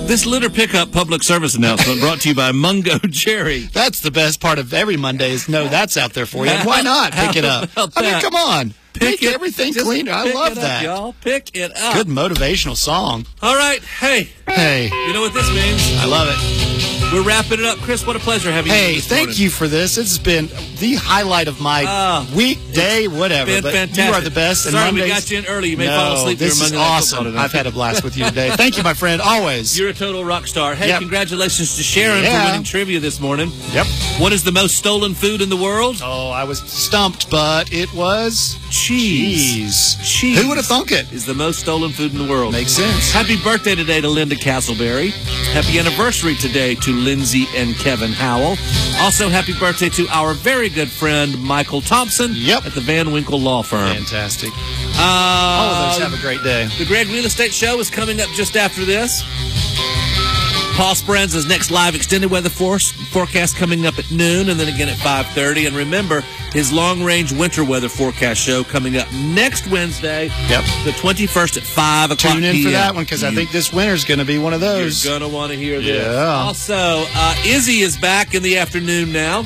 This litter pickup public service announcement brought to you by Mungo Jerry. That's the best part of every Monday is that's out there for you. Why not pick it up? I mean, come on. Pick everything cleaner. I love that. Y'all. Pick it up. Good motivational song. All right. Hey. You know what this means? I love it. We're wrapping it up. Chris, what a pleasure having you this morning. Thank you for this. It's been the highlight of my weekday, whatever. Been fantastic. You are the best. Sorry, Mondays, we got you in early. You may fall asleep. This is awesome. I've had a blast with you today. Thank you, my friend. Always. You're a total rock star. Hey, congratulations to Sharon for winning trivia this morning. Yep. What is the most stolen food in the world? Oh, I was stumped, but it was cheese. Cheese. Who would have thunk it? Is the most stolen food in the world. Makes sense. Happy birthday today to Linda Castleberry. Happy anniversary today to Lindsay and Kevin Howell. Also, happy birthday to our very good friend Michael Thompson at the Van Winkle Law Firm. Fantastic. All of those have a great day. The Greg Real Estate Show is coming up just after this. Paul Speranza's next live extended weather forecast coming up at noon and then again at 5:30. And remember, his long-range winter weather forecast show coming up next Wednesday, the 21st at 5 o'clock Tune in for that one because I think this winter's going to be one of those. You're going to want to hear this. Yeah. Also, Izzy is back in the afternoon now.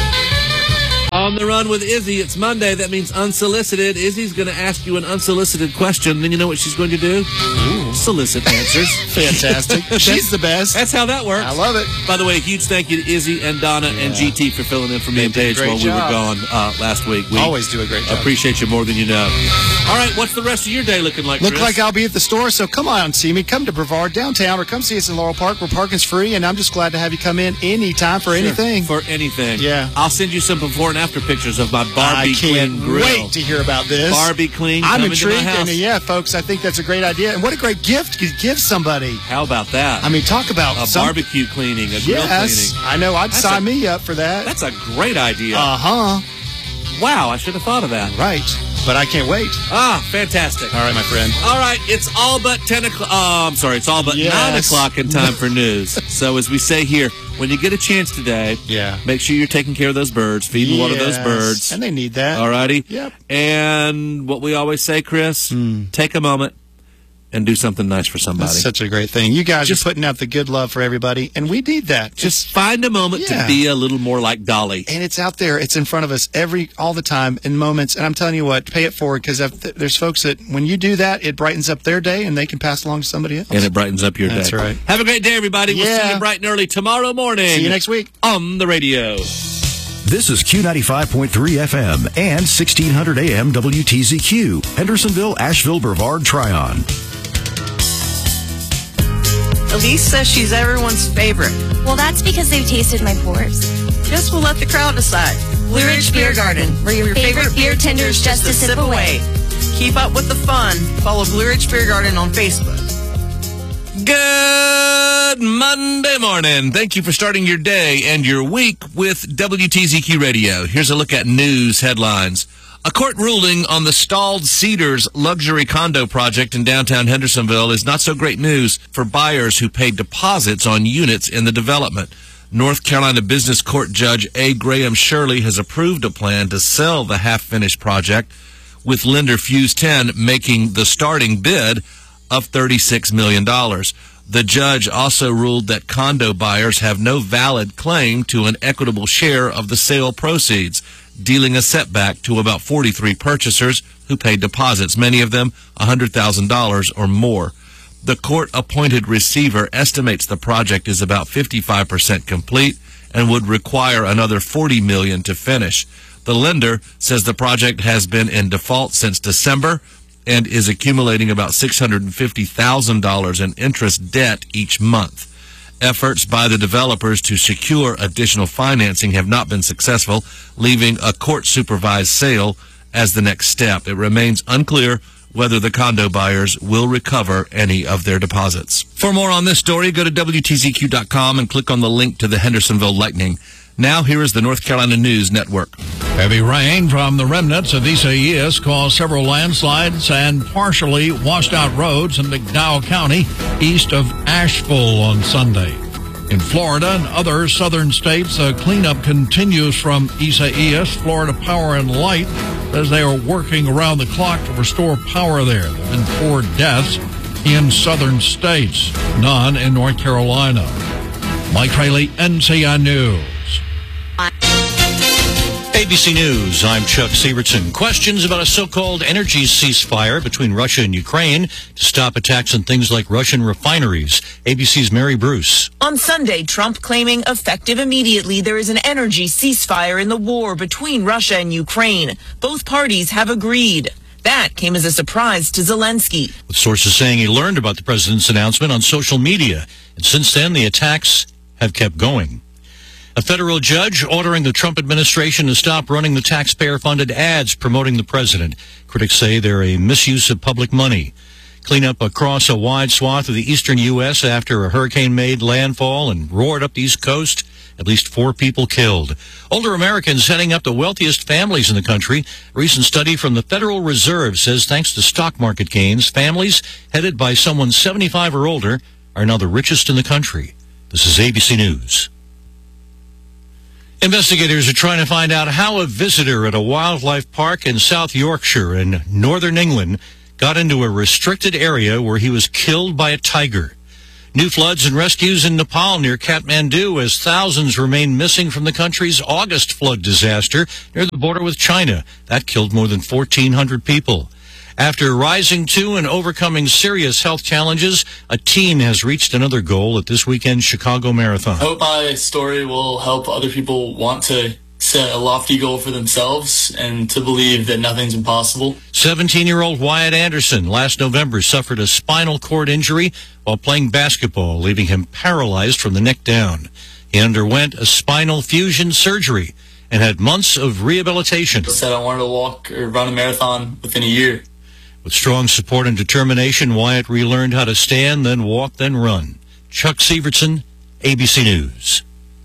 On the Run with Izzy. It's Monday. That means unsolicited. Izzy's going to ask you an unsolicited question. Then you know what she's going to do? Solicit answers. Fantastic. She's the best. That's how that works. I love it. By the way, a huge thank you to Izzy and Donna and GT for filling in for me and Paige while we were gone last week. We always do a great job. Appreciate you more than you know. All right, what's the rest of your day looking like, Chris? Look like I'll be at the store, so come on and see me. Come to Brevard downtown or come see us in Laurel Park where parking's free, and I'm just glad to have you come in anytime for anything. For anything. Yeah. I'll send you some before and after pictures of my Barbie Clean grill. I can't wait to hear about this. Barbie Clean. I'm intrigued, and folks, I think that's a great idea. And what a great gift you give somebody. How about that? I mean, talk about a barbecue cleaning, a grill cleaning. I know. I'd sign me up for that. That's a great idea. Wow, I should have thought of that. Right. But I can't wait. Fantastic. All right, my friend. All right, it's all but 10 o'clock. It's all but 9 o'clock in time for news. So as we say here, when you get a chance today, make sure you're taking care of those birds, feeding water those birds. And they need that. All righty? Yep. And what we always say, Chris, take a moment and do something nice for somebody. That's such a great thing. You guys are putting out the good love for everybody, and we need that. Just find a moment to be a little more like Dolly. And it's out there. It's in front of us all the time in moments. And I'm telling you what, pay it forward because there's folks that when you do that, it brightens up their day, and they can pass along to somebody else. And it brightens up your day. That's right. Have a great day, everybody. We'll see you bright and early tomorrow morning. See you next week. On the radio. This is Q95.3 FM and 1600 AM WTZQ, Hendersonville, Asheville, Brevard, Tryon. Elise says she's everyone's favorite. Well, that's because they've tasted my pours. Guess we'll let the crowd decide. Blue Ridge Beer Garden, where your favorite beer tender is just a sip away. Keep up with the fun. Follow Blue Ridge Beer Garden on Facebook. Good Monday morning. Thank you for starting your day and your week with WTZQ Radio. Here's a look at news headlines. A court ruling on the stalled Cedars luxury condo project in downtown Hendersonville is not so great news for buyers who paid deposits on units in the development. North Carolina Business Court Judge A. Graham Shirley has approved a plan to sell the half-finished project, with lender Fuse 10 making the starting bid of $36 million. The judge also ruled that condo buyers have no valid claim to an equitable share of the sale proceeds, dealing a setback to about 43 purchasers who paid deposits, many of them $100,000 or more. The court-appointed receiver estimates the project is about 55% complete and would require another $40 million to finish. The lender says the project has been in default since December and is accumulating about $650,000 in interest debt each month. Efforts by the developers to secure additional financing have not been successful, leaving a court-supervised sale as the next step. It remains unclear whether the condo buyers will recover any of their deposits. For more on this story, go to WTZQ.com and click on the link to the Hendersonville Lightning. Now, here is the North Carolina News Network. Heavy rain from the remnants of Isaias caused several landslides and partially washed out roads in McDowell County east of Asheville on Sunday. In Florida and other southern states, the cleanup continues from Isaias. Florida Power and Light says they are working around the clock to restore power there. There have been 4 deaths. in southern states, none in North Carolina. Mike Trayley, NCI News. ABC News, I'm Chuck Sievertson. Questions about a so-called energy ceasefire between Russia and Ukraine to stop attacks on things like Russian refineries. ABC's Mary Bruce. On Sunday, Trump claiming effective immediately there is an energy ceasefire in the war between Russia and Ukraine. Both parties have agreed. That came as a surprise to Zelensky. With sources saying he learned about the president's announcement on social media, and since then the attacks have kept going. A federal judge ordering the Trump administration to stop running the taxpayer-funded ads promoting the president. Critics say they're a misuse of public money. Cleanup across a wide swath of the eastern U.S. after a hurricane made landfall and roared up the East Coast. At least 4 people killed. Older Americans heading up the wealthiest families in the country. A recent study from the Federal Reserve says thanks to stock market gains, families headed by someone 75 or older are now the richest in the country. This is ABC News. Investigators are trying to find out how a visitor at a wildlife park in South Yorkshire in northern England got into a restricted area where he was killed by a tiger. New floods and rescues in Nepal near Kathmandu as thousands remain missing from the country's August flood disaster near the border with China. That killed more than 1,400 people. After rising to and overcoming serious health challenges, a teen has reached another goal at this weekend's Chicago Marathon. I hope my story will help other people want to set a lofty goal for themselves and to believe that nothing's impossible. 17-year-old Wyatt Anderson last November suffered a spinal cord injury while playing basketball, leaving him paralyzed from the neck down. He underwent a spinal fusion surgery and had months of rehabilitation. I said I wanted to walk or run a marathon within a year. With strong support and determination, Wyatt relearned how to stand, then walk, then run. Chuck Sievertson, ABC News.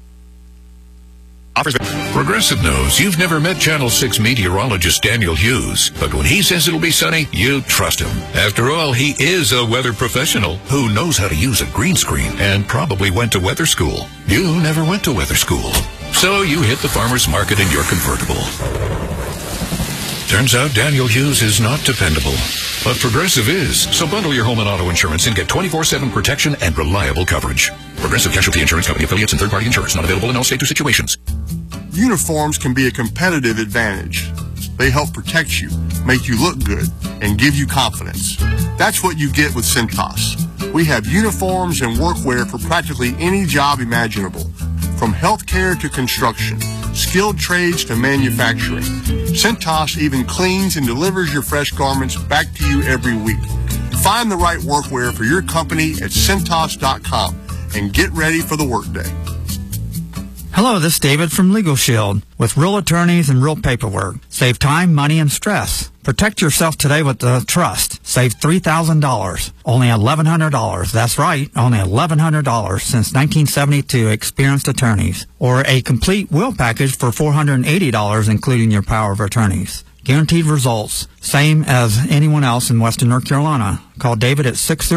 Progressive knows you've never met Channel 6 meteorologist Daniel Hughes, but when he says it'll be sunny, you trust him. After all, he is a weather professional who knows how to use a green screen and probably went to weather school. You never went to weather school, so you hit the farmer's market in your convertible. Turns out Daniel Hughes is not dependable, but Progressive is. So bundle your home and auto insurance and get 24/7 protection and reliable coverage. Progressive Casualty Insurance Company affiliates and third-party insurance not available in all states or situations. Uniforms can be a competitive advantage. They help protect you, make you look good, and give you confidence. That's what you get with Cintas. We have uniforms and workwear for practically any job imaginable, from healthcare to construction, skilled trades to manufacturing. Cintas even cleans and delivers your fresh garments back to you every week. Find the right workwear for your company at Cintas.com and get ready for the workday. Hello, this is David from Legal Shield. With real attorneys and real paperwork, save time, money, and stress. Protect yourself today with the trust. Save $3,000. Only $1,100. That's right, only $1,100 since 1972 experienced attorneys. Or a complete will package for $480, including your power of attorneys. Guaranteed results. Same as anyone else in Western North Carolina. Call David at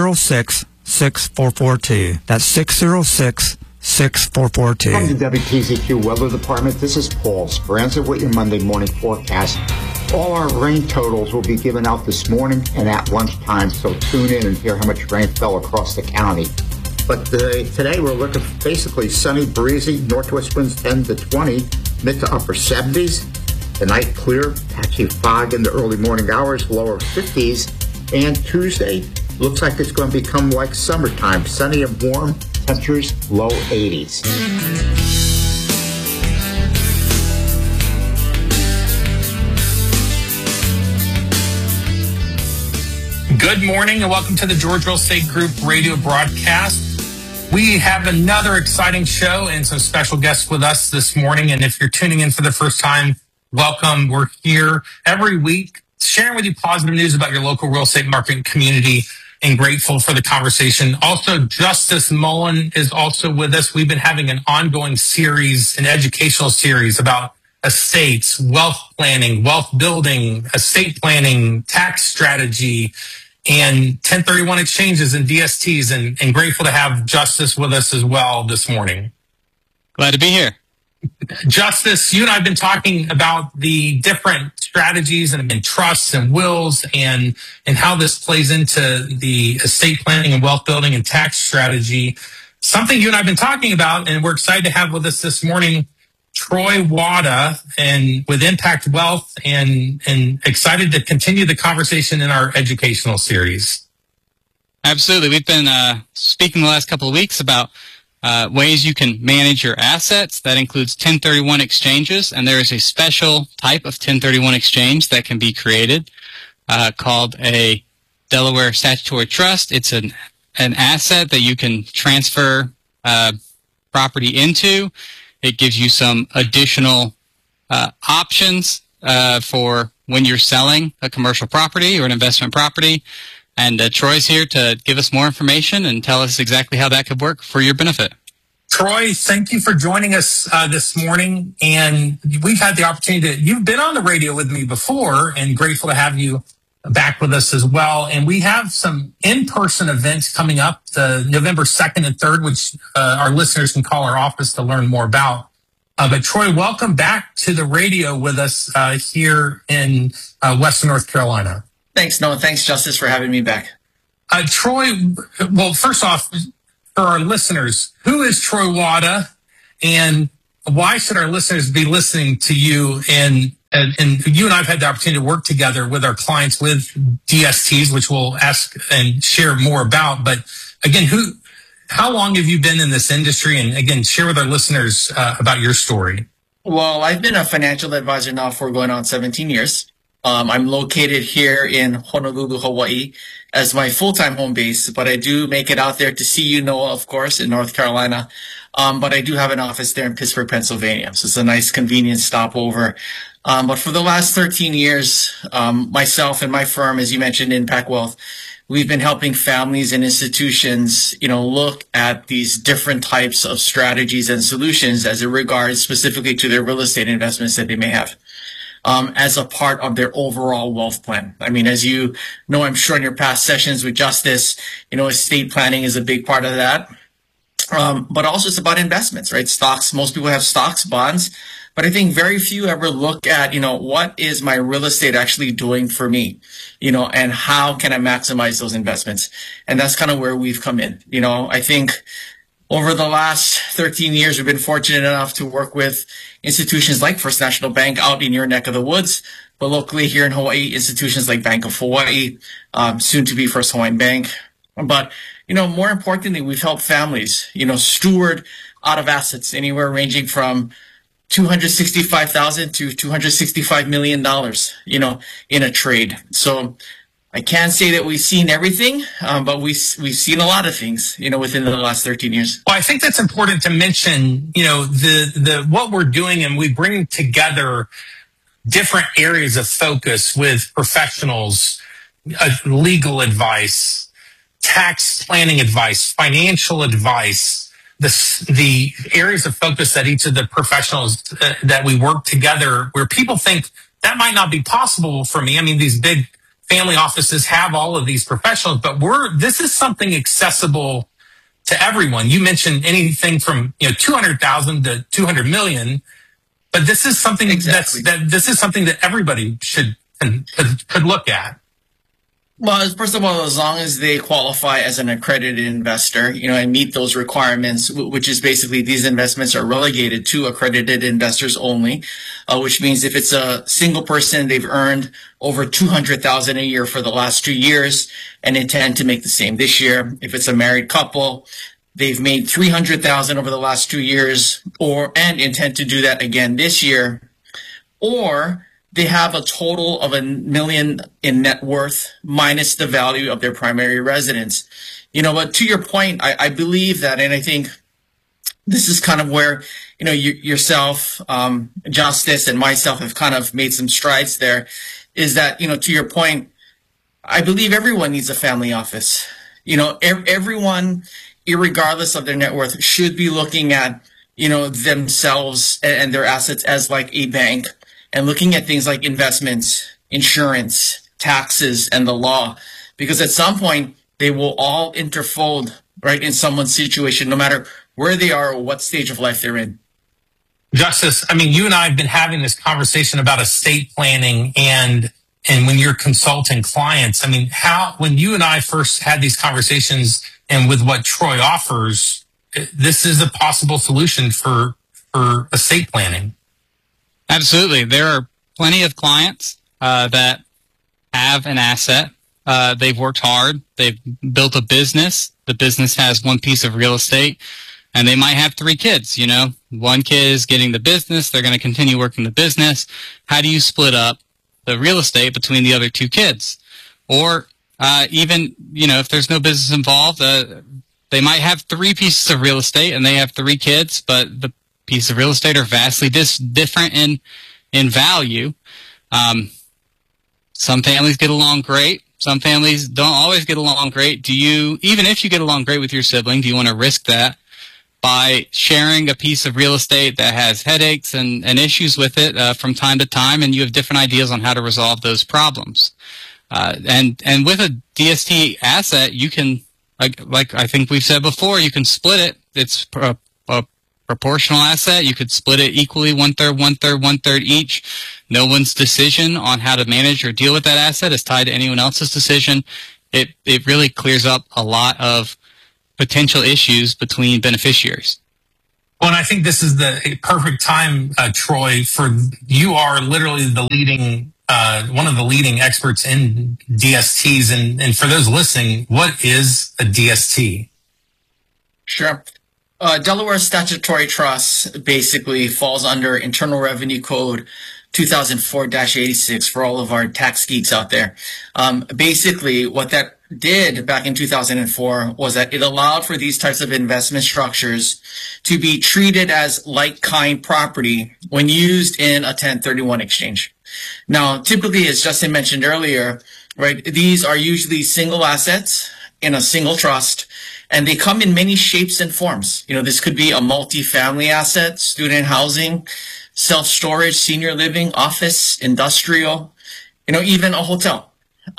606-6442. That's 606-6442. From the WTZQ Weather Department, this is Paul Speranza with your Monday morning forecast. All our rain totals will be given out this morning and at lunchtime, so tune in and hear how much rain fell across the county. But today we're looking for basically sunny, breezy, northwest winds 10 to 20, mid to upper 70s. The night clear, patchy fog in the early morning hours, lower 50s. And Tuesday looks like it's going to become like summertime, sunny and warm. Temperatures low 80s. Good morning and welcome to the George Real Estate Group radio broadcast. We have another exciting show and some special guests with us this morning. And if you're tuning in for the first time, welcome. We're here every week sharing with you positive news about your local real estate market and community, and grateful for the conversation. Also, Justice Mullen is also with us. We've been having an ongoing series, an educational series about estates, wealth planning, wealth building, estate planning, tax strategy, and 1031 exchanges and DSTs, and grateful to have Justice with us as well this morning. Glad to be here. Justice, you and I have been talking about the different strategies and trusts and wills and how this plays into the estate planning and wealth building and tax strategy. Something you and I have been talking about, and we're excited to have with us this morning, Troy Wada, and with Impact Wealth, and excited to continue the conversation in our educational series. Absolutely. We've been speaking the last couple of weeks about ways you can manage your assets. That includes 1031 exchanges, and there is a special type of 1031 exchange that can be created called a Delaware Statutory Trust. It's an asset that you can transfer property into. It gives you some additional options for when you're selling a commercial property or an investment property. And Troy's here to give us more information and tell us exactly how that could work for your benefit. Troy, thank you for joining us this morning. And we've had the opportunity you've been on the radio with me before, and grateful to have you back with us as well. And we have some in-person events coming up, the November 2nd and 3rd, which our listeners can call our office to learn more about. But Troy, welcome back to the radio with us here in Western North Carolina. Thanks, Noah. Thanks, Justice, for having me back. Troy, well, first off, for our listeners, who is Troy Wada, and why should our listeners be listening to you? And you and I have had the opportunity to work together with our clients with DSTs, which we'll ask and share more about. But again, how long have you been in this industry? And again, share with our listeners about your story. Well, I've been a financial advisor now for going on 17 years. I'm located here in Honolulu, Hawaii, as my full-time home base, but I do make it out there to see you, Noah, of course, in North Carolina. But I do have an office there in Pittsburgh, Pennsylvania, so it's a nice, convenient stopover. But for the last 13 years, myself and my firm, as you mentioned, Impact Wealth, we've been helping families and institutions, look at these different types of strategies and solutions as it regards specifically to their real estate investments that they may have. As a part of their overall wealth plan. I mean, as you know, I'm sure in your past sessions with Justice, estate planning is a big part of that. But also it's about investments, right? Stocks, most people have stocks, bonds, but I think very few ever look at, what is my real estate actually doing for me, and how can I maximize those investments? And that's kind of where we've come in. I think over the last 13 years, we've been fortunate enough to work with institutions like First National Bank out in your neck of the woods, but locally here in Hawaii, institutions like Bank of Hawaii, soon to be First Hawaiian Bank. But, more importantly, we've helped families, steward out of assets anywhere ranging from $265,000 to $265 million, in a trade. So I can't say that we've seen everything, but we've seen a lot of things, within the last 13 years. Well, I think that's important to mention, the what we're doing, and we bring together different areas of focus with professionals, legal advice, tax planning advice, financial advice, the areas of focus that each of the professionals that we work together, where people think that might not be possible for me. I mean, these big family offices have all of these professionals, but this is something accessible to everyone. You mentioned anything from 200,000 to 200 million, but this is something this is something that everybody could look at. Well, first of all, as long as they qualify as an accredited investor, and meet those requirements, which is basically these investments are relegated to accredited investors only, which means if it's a single person, they've earned over $200,000 a year for the last 2 years and intend to make the same this year. If it's a married couple, they've made $300,000 over the last 2 years and intend to do that again this year, or they have a total of $1 million in net worth minus the value of their primary residence. But to your point, I believe that, and I think this is kind of where, yourself, Justice, and myself have kind of made some strides there, is that, to your point, I believe everyone needs a family office. Everyone, irregardless of their net worth, should be looking at, themselves and their assets as like a bank, and looking at things like investments, insurance, taxes, and the law, because at some point they will all interfold, right, in someone's situation, no matter where they are or what stage of life they're in. Justice, I mean, you and I have been having this conversation about estate planning and when you're consulting clients, I mean, when you and I first had these conversations and with what Troy offers, this is a possible solution for estate planning. Absolutely. There are plenty of clients that have an asset. They've worked hard. They've built a business. The business has one piece of real estate, and they might have 3 kids. You know, one kid is getting the business. They're going to continue working the business. How do you split up the real estate between the other 2 kids? Or even, you know, if there's no business involved, they might have 3 pieces of real estate and they have 3 kids, but the pieces of real estate are vastly different in value. Some families get along great. Some families don't always get along great. Even if you get along great with your sibling, do you want to risk that by sharing a piece of real estate that has headaches and issues with it from time to time, and you have different ideas on how to resolve those problems? And with a DST asset, you can, like I think we've said before, you can split it. It's a proportional asset. You could split it equally, 1/3, 1/3, 1/3 each. No one's decision on how to manage or deal with that asset is tied to anyone else's decision. It really clears up a lot of potential issues between beneficiaries. Well, and I think this is the perfect time, Troy, for you are literally the leading, one of the leading experts in DSTs. And for those listening, what is a DST? Sure. Delaware Statutory Trust basically falls under Internal Revenue Code 2004-86 for all of our tax geeks out there. Basically, what that did back in 2004 was that it allowed for these types of investment structures to be treated as like-kind property when used in a 1031 exchange. Now, typically, as Justin mentioned earlier, right, these are usually single assets in a single trust, and they come in many shapes and forms. You know, this could be a multi-family asset, student housing, self-storage, senior living, office, industrial, you know, even a hotel.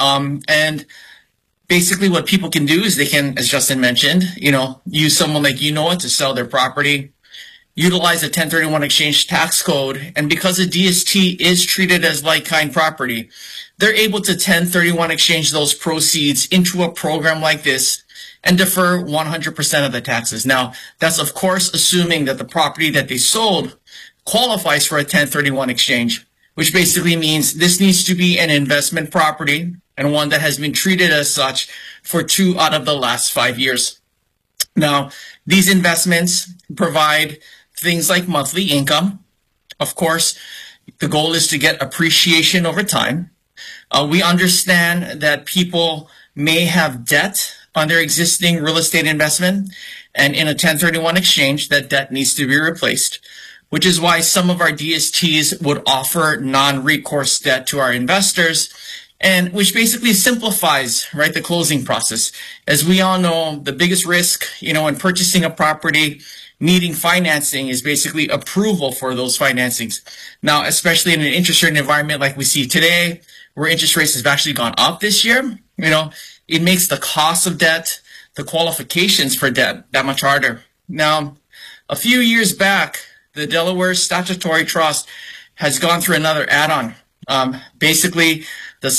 And basically what people can do is they can, as Justin mentioned, you know, use someone like to sell their property, utilize a 1031 exchange tax code, and because a DST is treated as like-kind property, they're able to 1031 exchange those proceeds into a program like this and defer 100% of the taxes. Now, that's of course assuming that the property that they sold qualifies for a 1031 exchange, which basically means this needs to be an investment property and one that has been treated as such for 2 out of the last 5 years. Now, these investments provide things like monthly income. Of course, the goal is to get appreciation over time. We understand that people may have debt on their existing real estate investment, and in a 1031 exchange, that debt needs to be replaced, which is why some of our DSTs would offer non-recourse debt to our investors, and which basically simplifies, right, the closing process. As we all know, the biggest risk, you know, in purchasing a property, needing financing is basically approval for those financings. Now, especially in an interest rate environment like we see today, where interest rates have actually gone up this year, you know, it makes the cost of debt, the qualifications for debt, that much harder. Now, a few years back, the Delaware Statutory Trust has gone through another add-on. Basically, the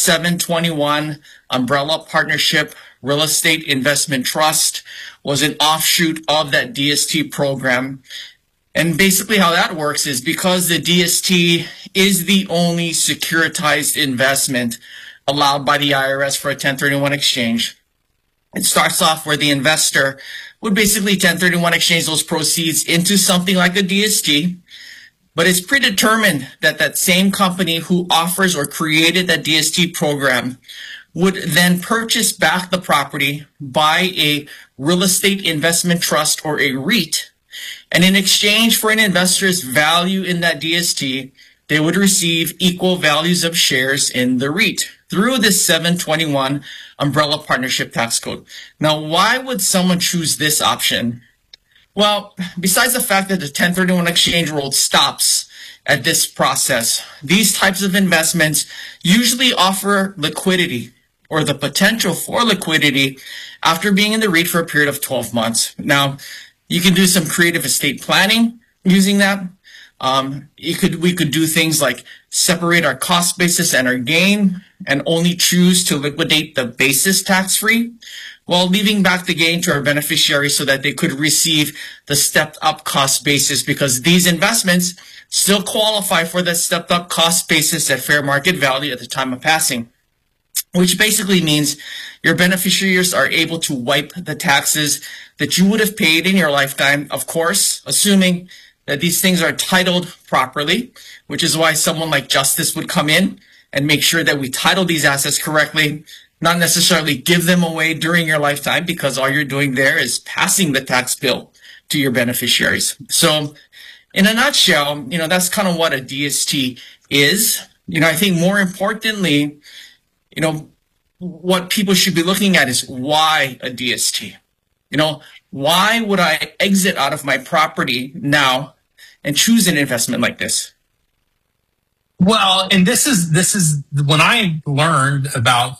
721 Umbrella Partnership Real Estate Investment Trust was an offshoot of that DST program. And basically how that works is because the DST is the only securitized investment allowed by the IRS for a 1031 exchange, it starts off where the investor would basically 1031 exchange those proceeds into something like a DST, but it's predetermined that that same company who offers or created that DST program would then purchase back the property, buy a real estate investment trust or a REIT, and in exchange for an investor's value in that DST, they would receive equal values of shares in the REIT through this 721 Umbrella Partnership Tax Code. Now, why would someone choose this option? Well, besides the fact that the 1031 exchange rule stops at this process, these types of investments usually offer liquidity or the potential for liquidity after being in the REIT for a period of 12 months. Now, you can do some creative estate planning using that, We could do things like separate our cost basis and our gain and only choose to liquidate the basis tax-free while leaving back the gain to our beneficiaries so that they could receive the stepped up cost basis, because these investments still qualify for the stepped up cost basis at fair market value at the time of passing, which basically means your beneficiaries are able to wipe the taxes that you would have paid in your lifetime, of course, assuming that these things are titled properly, which is why someone like Justice would come in and make sure that we title these assets correctly, not necessarily give them away during your lifetime, because all you're doing there is passing the tax bill to your beneficiaries. So in a nutshell, that's kind of what a DST is. I think more importantly, what people should be looking at is why a DST. Why would I exit out of my property now and choose an investment like this? Well, and this is when I learned about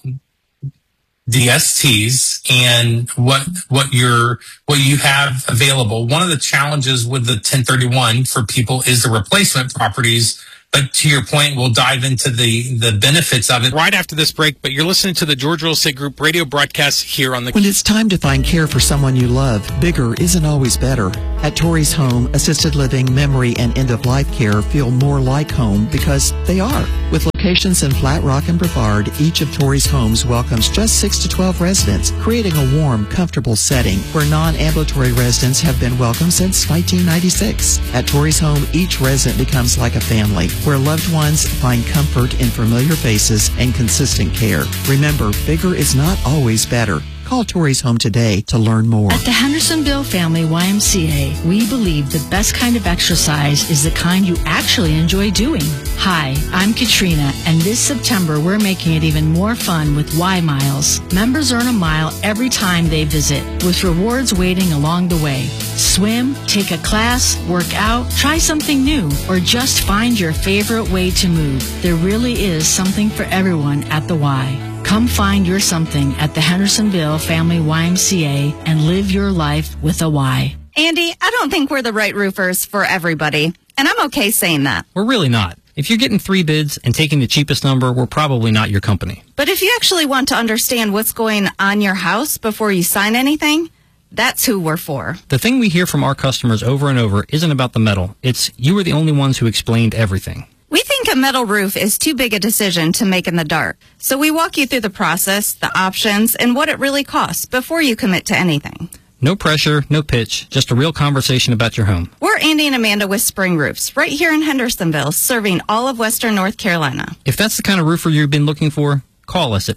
DSTs and what you have available. One of the challenges with the 1031 for people is the replacement properties. But to your point, we'll dive into the benefits of it right after this break. But you're listening to the Georgia Real Estate Group radio broadcast here on the... When it's time to find care for someone you love, bigger isn't always better. At Torrey's Home, assisted living, memory, and end-of-life care feel more like home because they are. With locations in Flat Rock and Brevard, each of Torrey's homes welcomes just 6 to 12 residents, creating a warm, comfortable setting where non-ambulatory residents have been welcome since 1996. At Torrey's Home, each resident becomes like a family, where loved ones find comfort in familiar faces and consistent care. Remember, bigger is not always better. Call Torrey's Home today to learn more. At the Hendersonville Family YMCA, we believe the best kind of exercise is the kind you actually enjoy doing. Hi, I'm Katrina, and this September we're making it even more fun with Y Miles. Members earn a mile every time they visit, with rewards waiting along the way. Swim, take a class, work out, try something new, or just find your favorite way to move. There really is something for everyone at the Y. Come find your something at the Hendersonville Family YMCA and live your life with a Y. Andy, I don't think we're the right roofers for everybody, and I'm okay saying that. We're really not. If you're getting 3 bids and taking the cheapest number, we're probably not your company. But if you actually want to understand what's going on your house before you sign anything, that's who we're for. The thing we hear from our customers over and over isn't about the metal. It's you were the only ones who explained everything. We think a metal roof is too big a decision to make in the dark. So we walk you through the process, the options, and what it really costs before you commit to anything. No pressure, no pitch, just a real conversation about your home. We're Andy and Amanda with Spring Roofs, right here in Hendersonville, serving all of Western North Carolina. If that's the kind of roofer you've been looking for, call us at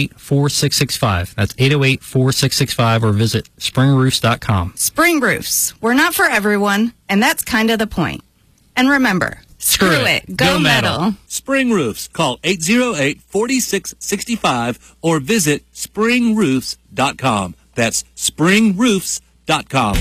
808-4665. That's 808-4665, or visit springroofs.com. Spring Roofs. We're not for everyone, and that's kind of the point. And remember, screw it. Go metal. Spring Roofs. Call 808-4665 or visit springroofs.com. That's springroofs.com.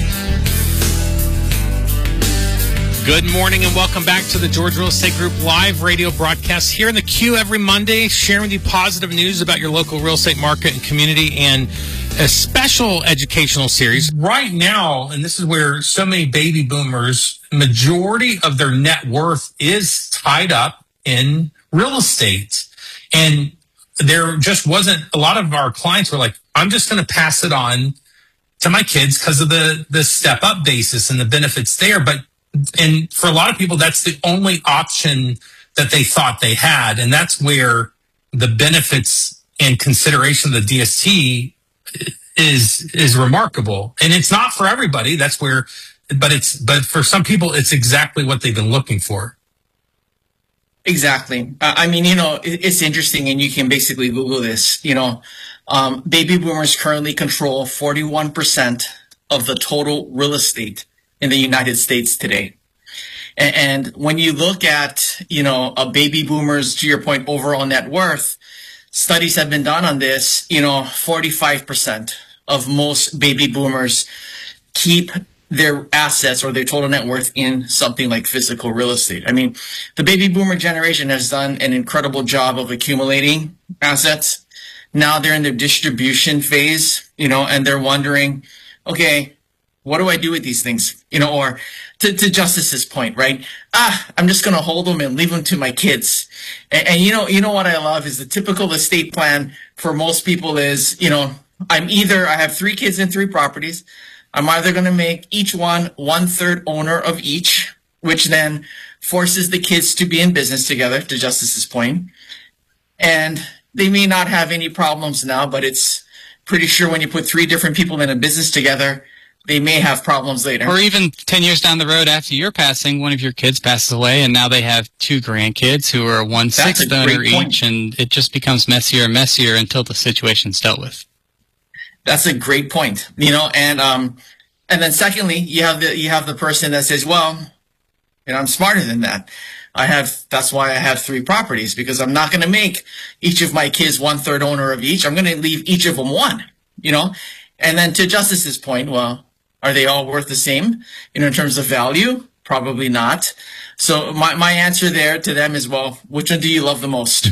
Good morning and welcome back to the Georgia Real Estate Group live radio broadcast here in the queue every Monday, sharing with you positive news about your local real estate market and community, and a special educational series right now. And this is where so many baby boomers, majority of their net worth is tied up in real estate. And there just wasn't, a lot of our clients were like, I'm just going to pass it on to my kids because of the step up basis and the benefits there. And for a lot of people, that's the only option that they thought they had. And that's where the benefits and consideration of the DST is remarkable. And it's not for everybody. That's where, but for some people, it's exactly what they've been looking for. Exactly. I mean, it's interesting, and you can basically Google this. Baby boomers currently control 41% of the total real estate in the United States today. And when you look at, a baby boomer's, to your point, overall net worth, studies have been done on this, 45% of most baby boomers keep their assets or their total net worth in something like physical real estate. I mean, the baby boomer generation has done an incredible job of accumulating assets. Now they're in their distribution phase, and they're wondering, okay, What do I do with these things? Or to Justice's point, right? I'm just going to hold them and leave them to my kids. And you know what I love is the typical estate plan for most people is, I have 3 kids and 3 properties. I'm either going to make each one 1/3 owner of each, which then forces the kids to be in business together, to Justice's point. And they may not have any problems now, but it's pretty sure when you put 3 different people in a business together, they may have problems later. Or even 10 years down the road after you're passing, one of your kids passes away, and now they have 2 grandkids who are 1/6 owner each, and it just becomes messier and messier until the situation's dealt with. That's a great point. And then secondly, you have the person that says, well, I'm smarter than that. That's why I have 3 properties, because I'm not going to make each of my kids 1/3 owner of each. I'm going to leave each of them 1, And then to Justice's point, well, are they all worth the same, in terms of value? Probably not. So my answer there to them is, well, which one do you love the most?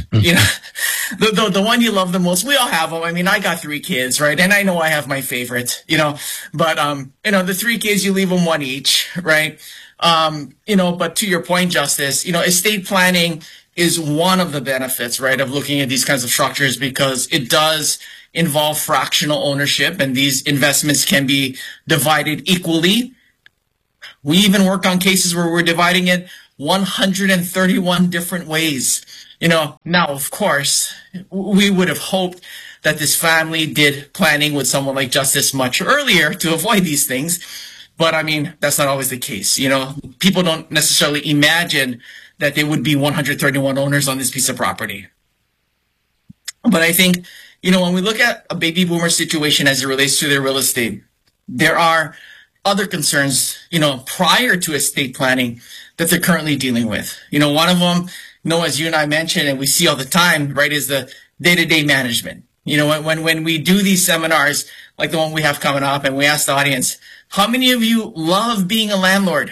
The one you love the most. We all have them. I mean, I got 3 kids, right? And I know I have my favorite, but, the 3 kids, you leave them 1 each, right? But to your point, Justice, estate planning is one of the benefits, right, of looking at these kinds of structures, because it does involve fractional ownership, and these investments can be divided equally. We even worked on cases where we're dividing it 131 different ways. Now, of course, we would have hoped that this family did planning with someone like Justice much earlier to avoid these things. But I mean, that's not always the case. People don't necessarily imagine that there would be 131 owners on this piece of property. But I think, when we look at a baby boomer situation as it relates to their real estate, there are other concerns, prior to estate planning that they're currently dealing with. One of them, as you and I mentioned, and we see all the time, right, is the day-to-day management. When we do these seminars, like the one we have coming up, and we ask the audience, how many of you love being a landlord?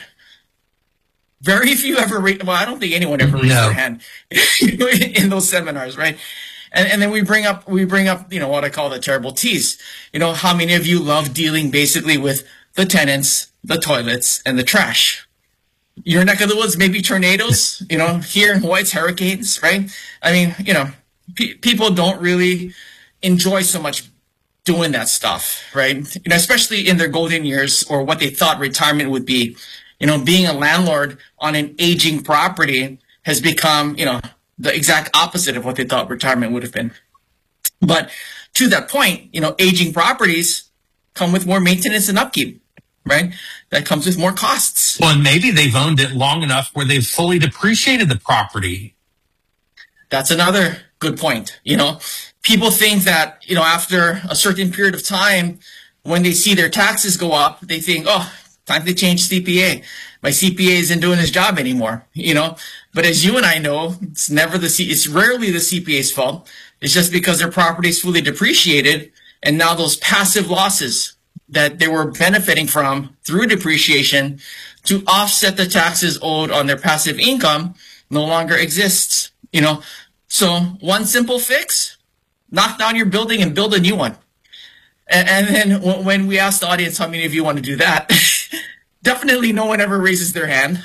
Very few ever I don't think anyone ever raised their hand in those seminars, right? And then we bring up, what I call the terrible tease. How many of you love dealing basically with the tenants, the toilets, and the trash? Your neck of the woods, maybe tornadoes, here in Hawaii, it's hurricanes, right? I mean, people don't really enjoy so much doing that stuff, right? Especially in their golden years, or what they thought retirement would be. Being a landlord on an aging property has become, the exact opposite of what they thought retirement would have been. But to that point, aging properties come with more maintenance and upkeep, right? That comes with more costs. Well, and maybe they've owned it long enough where they've fully depreciated the property. That's another good point. People think that, after a certain period of time, when they see their taxes go up, they think, oh, time to change CPA. My CPA isn't doing his job anymore, But as you and I know, it's rarely the CPA's fault. It's just because their property is fully depreciated, and now those passive losses that they were benefiting from through depreciation to offset the taxes owed on their passive income no longer exists, So one simple fix, knock down your building and build a new one. And then when we ask the audience how many of you want to do that, definitely no one ever raises their hand,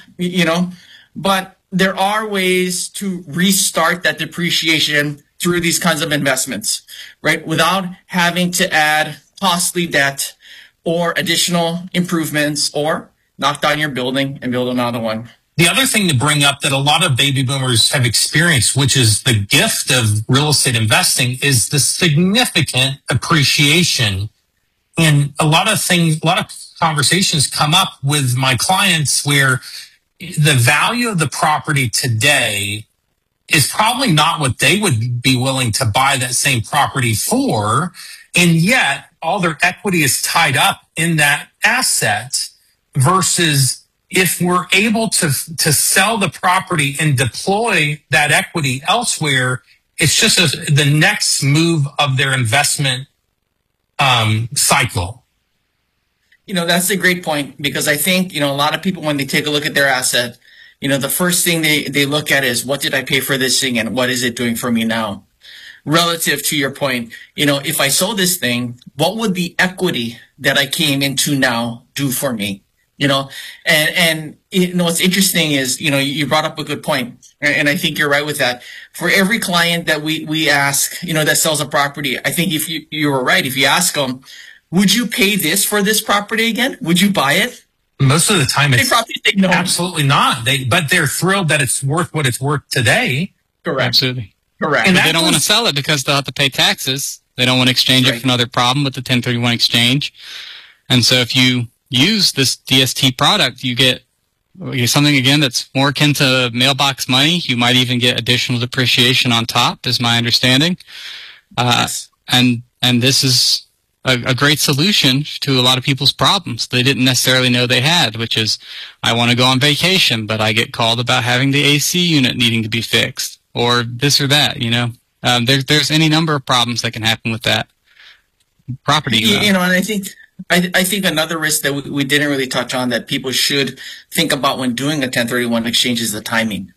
But there are ways to restart that depreciation through these kinds of investments, right? Without having to add costly debt or additional improvements, or knock down your building and build another one. The other thing to bring up that a lot of baby boomers have experienced, which is the gift of real estate investing, is the significant appreciation. And a lot of conversations come up with my clients where the value of the property today is probably not what they would be willing to buy that same property for. And yet all their equity is tied up in that asset, versus if we're able to sell the property and deploy that equity elsewhere, it's just the next move of their investment cycle. That's a great point, because I think, a lot of people, when they take a look at their asset, the first thing they look at is, what did I pay for this thing and what is it doing for me now? relative to your point, if I sold this thing, what would the equity that I came into now do for me? And what's interesting is, you brought up a good point, and I think you're right with that. For every client that we ask, that sells a property, I think if you were right, if you ask them, would you pay this for this property again? Would you buy it? Most of the time, They probably think no. Absolutely not. But they're thrilled that it's worth what it's worth today. Correct. Absolutely. Correct. And they don't want to sell it because they'll have to pay taxes. They don't want to exchange it for another problem with the 1031 exchange. And so if you use this DST product, you get something, again, that's more akin to mailbox money. You might even get additional depreciation on top, is my understanding. Yes. And this is a great solution to a lot of people's problems they didn't necessarily know they had, which is, I want to go on vacation, but I get called about having the AC unit needing to be fixed, or this or that, there's any number of problems that can happen with that property. And I think another risk that we didn't really touch on that people should think about when doing a 1031 exchange is the timing.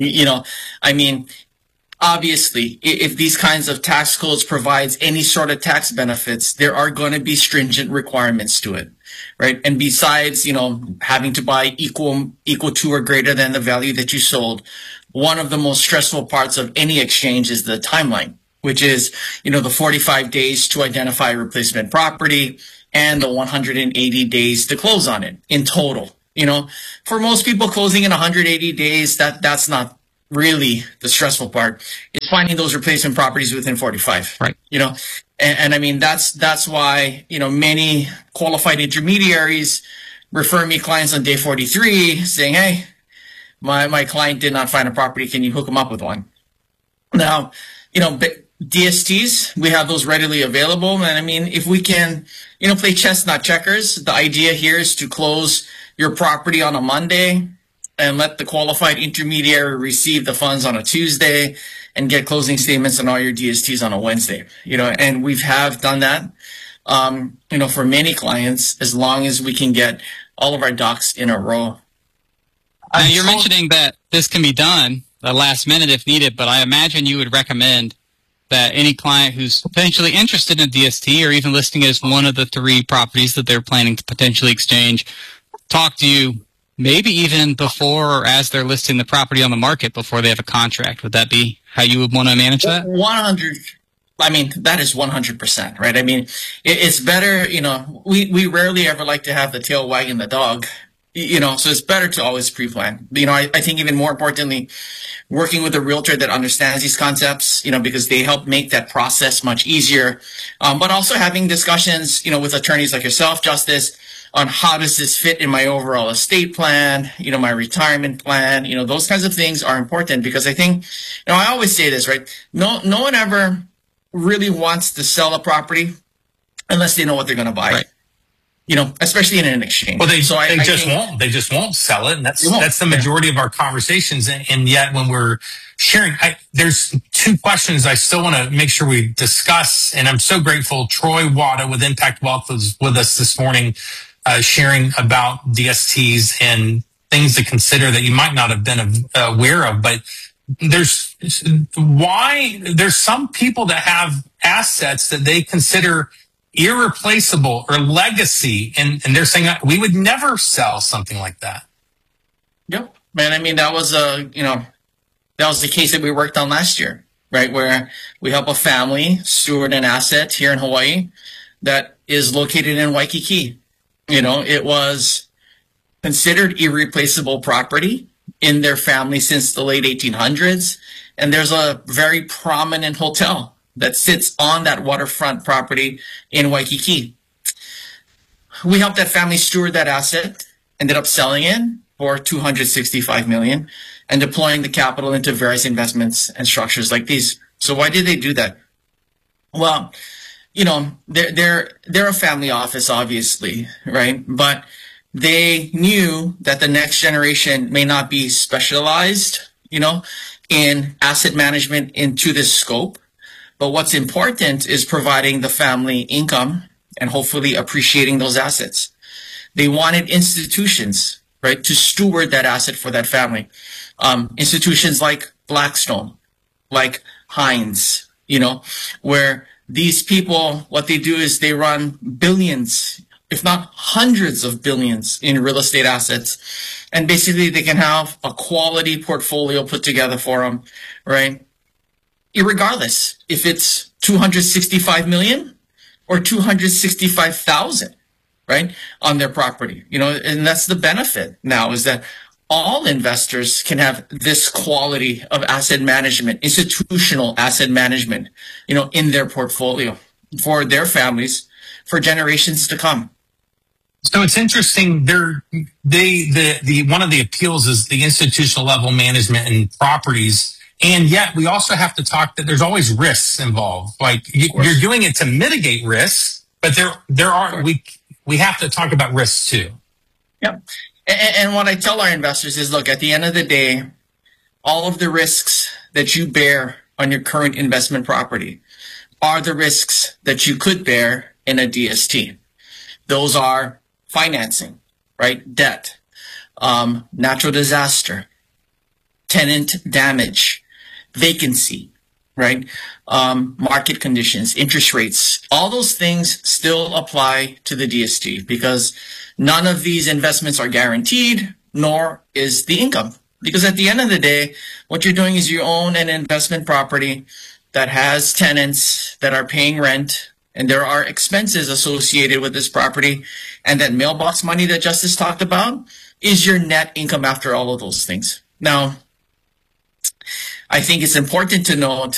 Obviously, if these kinds of tax codes provides any sort of tax benefits, there are going to be stringent requirements to it, right? And besides, having to buy equal to or greater than the value that you sold, one of the most stressful parts of any exchange is the timeline, which is, the 45 days to identify replacement property and the 180 days to close on it in total. For most people, closing in 180 days, that's not really the stressful part. It's finding those replacement properties within 45. Right. And that's why, many qualified intermediaries refer me clients on day 43 saying, hey, my client did not find a property. Can you hook them up with one? Now, DSTs, we have those readily available. And if we can, play chess, not checkers, the idea here is to close your property on a Monday and let the qualified intermediary receive the funds on a Tuesday and get closing statements on all your DSTs on a Wednesday. And we have done that, for many clients, as long as we can get all of our ducks in a row. Now, you're mentioning that this can be done last minute if needed, but I imagine you would recommend that any client who's potentially interested in DST or even listing it as one of the 3 properties that they're planning to potentially exchange, talk to you maybe even before or as they're listing the property on the market before they have a contract. Would that be how you would want to manage that? 100. That is 100%, right? It's better, we rarely ever like to have the tail wagging the dog, so it's better to always pre-plan. I think even more importantly, working with a realtor that understands these concepts, because they help make that process much easier. But also having discussions, with attorneys like yourself, Justice, on how does this fit in my overall estate plan, my retirement plan, those kinds of things are important because I think, I always say this, right? No one ever really wants to sell a property unless they know what they're going to buy. Right. Especially in an exchange. Well, they just won't sell it. And that's the majority of our conversations. And yet when we're sharing, there's 2 questions I still want to make sure we discuss. And I'm so grateful Troy Wada with Impact Wealth was with us this morning, sharing about DSTs and things to consider that you might not have been aware of. But there's some people that have assets that they consider irreplaceable or legacy, and they're saying we would never sell something like that. Yep, man. That was the case that we worked on last year, right? Where we help a family steward an asset here in Hawaii that is located in Waikiki. It was considered irreplaceable property in their family since the late 1800s, and there's a very prominent hotel that sits on that waterfront property in Waikiki. We helped that family steward that asset, ended up selling it for $265 million and deploying the capital into various investments and structures like these. So why did they do that? Well, they're a family office, obviously, right? But they knew that the next generation may not be specialized, in asset management into this scope. But what's important is providing the family income and hopefully appreciating those assets. They wanted institutions, right, to steward that asset for that family. Institutions like Blackstone, like Hines, where these people, what they do is they run billions, if not hundreds of billions in real estate assets. And basically they can have a quality portfolio put together for them, right? Irregardless if it's 265 million or 265,000, right, on their property, and that's the benefit now, is that all investors can have this quality of asset management, institutional asset management, in their portfolio for their families for generations to come. So it's interesting. The one of the appeals is the institutional level management in properties. And yet we also have to talk that there's always risks involved. Like you're doing it to mitigate risks, but we have to talk about risks too. Yep. And what I tell our investors is, look, at the end of the day, all of the risks that you bear on your current investment property are the risks that you could bear in a DST. Those are financing, right? Debt, natural disaster, tenant damage, vacancy, right? Market conditions, interest rates, all those things still apply to the DST because none of these investments are guaranteed, nor is the income. Because at the end of the day, what you're doing is you own an investment property that has tenants that are paying rent, and there are expenses associated with this property, and that mailbox money that Justice talked about is your net income after all of those things. Now, I think it's important to note